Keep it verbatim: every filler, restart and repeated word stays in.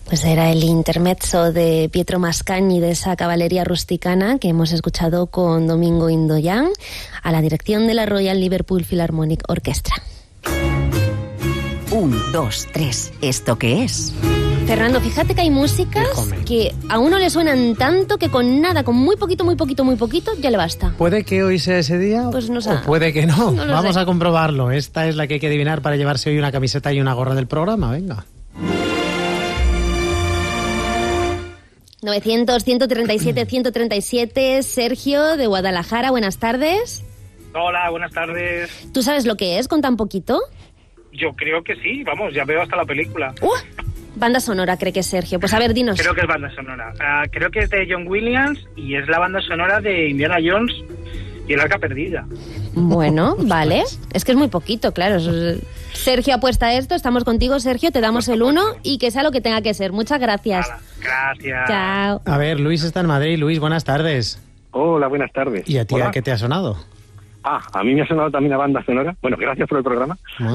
Pues era el intermezzo de Pietro Mascagni, de esa caballería rusticana que hemos escuchado con Domingo Indoyan, a la dirección de la Royal Liverpool Philharmonic Orchestra. Un, dos, tres. ¿Esto qué es? Fernando, fíjate que hay músicas que a uno le suenan tanto que con nada, con muy poquito, muy poquito, muy poquito, ya le basta. ¿Puede que hoy sea ese día? Pues no sé. O puede que no. No lo Vamos sé. a comprobarlo. Esta es la que hay que adivinar para llevarse hoy una camiseta y una gorra del programa. Venga. novecientos, ciento treinta y siete, ciento treinta y siete, Sergio de Guadalajara, buenas tardes. Hola, buenas tardes. ¿Tú sabes lo que es con tan poquito? Yo creo que sí, vamos, ya veo hasta la película. Uh, banda sonora, cree que es Sergio. Pues a ver, dinos. Creo que es banda sonora. Uh, creo que es de John Williams y es la banda sonora de Indiana Jones y el Arca Perdida. Bueno, vale. Es que es muy poquito, claro. Es- Sergio apuesta a esto, estamos contigo, Sergio, te damos el uno y que sea lo que tenga que ser. Muchas gracias. Nada, gracias. Chao. A ver, Luis está en Madrid. Luis, buenas tardes. Hola, buenas tardes. ¿Y a ti Hola. a qué te ha sonado? Ah, a mí me ha sonado también la banda sonora. Bueno, gracias por el programa. Ah.